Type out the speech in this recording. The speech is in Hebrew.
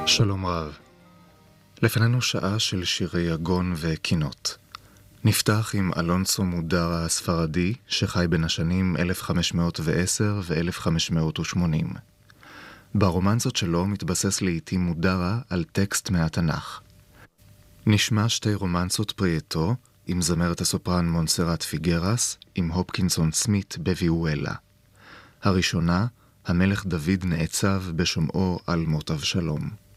שלום רב. לפנינו שעה של שירי יגון וקינות. נפתח עם אלונסו מודרה הספרדי שחי בין השנים 1510 ו-1580. ברומנסות שלו מתבסס לעתים מודרה על טקסט מהתנ"ך. נשמע שתי רומנסות פרייטו עם זמרת הסופרן מונסרט פיגרס עם הופקינסון סמית בוויואלה. הראשונה, המלך דוד נעצב בשומעו על מות אבשלום.